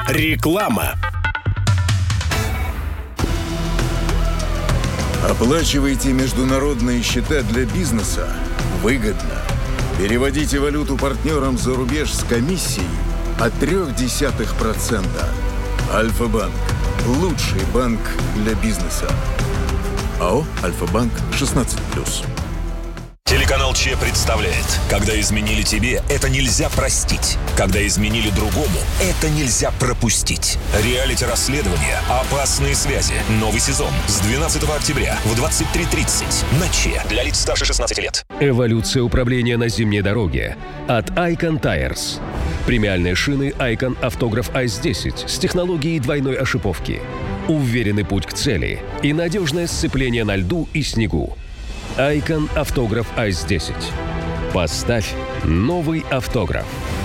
Реклама. Оплачивайте международные счета для бизнеса выгодно. Переводите валюту партнерам за рубеж с комиссией от 0,3%. Альфа-банк. Лучший банк для бизнеса. АО «Альфа-банк» 16+. Телеканал Че представляет: когда изменили тебе, это нельзя простить. Когда изменили другому, это нельзя пропустить. Реалити-расследование «Опасные связи». Новый сезон с 12 октября в 23:30 на Че. Для лиц старше 16 лет. Эволюция управления на зимней дороге от Icon Tires. Премиальные шины Icon Автограф Ice 10 с технологией двойной ошиповки. Уверенный путь к цели и надежное сцепление на льду и снегу. Icon Автограф Ice 10. Поставь новый автограф.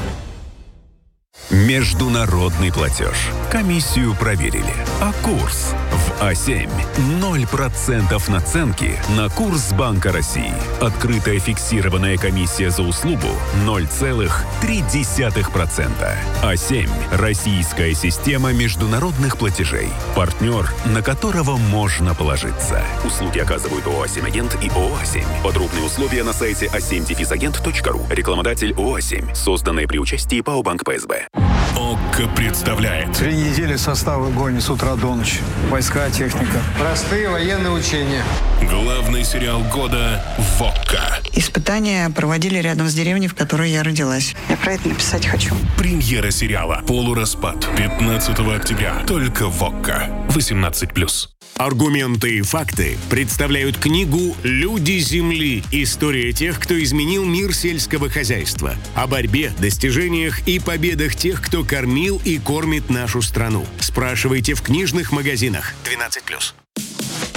Международный платеж. Комиссию проверили. А курс в А7. 0% наценки на курс Банка России. Открытая фиксированная комиссия за услугу 0,3%. А7. Российская система международных платежей. Партнер, на которого можно положиться. Услуги оказывают ООО «А7 Агент» и ООО «А7». Подробные условия на сайте a7-agent.ru. Рекламодатель ООО «А7». Созданное при участии ПАО «Банк ПСБ». ОККО представляет. 3 недели состав в огонь с утра до ночи. Войска, техника. Простые военные учения. Главный сериал года в ОККО. Испытания проводили рядом с деревней, в которой я родилась. Я про это написать хочу. Премьера сериала «Полураспад» 15 октября. Только в ОККО. 18+. Аргументы и факты представляют книгу «Люди Земли. История тех, кто изменил мир сельского хозяйства». О борьбе, достижениях и победах тех, кто кормил и кормит нашу страну. Спрашивайте в книжных магазинах. 12+.